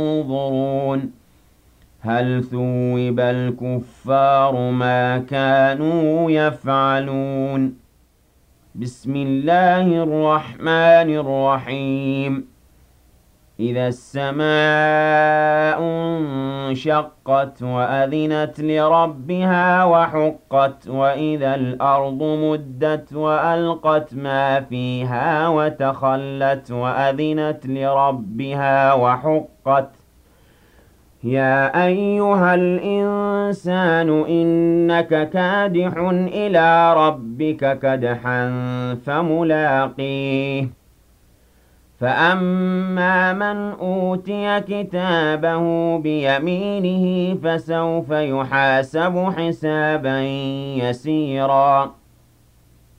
ينظرون هل ثوب الكفار ما كانوا يفعلون بسم الله الرحمن الرحيم إذا السماء انشقت وأذنت لربها وحقت وإذا الأرض مدت وألقت ما فيها وتخلت وأذنت لربها وحقت يا أيها الإنسان إنك كادح إلى ربك كدحا فملاقيه فأما من أوتي كتابه بيمينه فسوف يحاسب حسابا يسيرا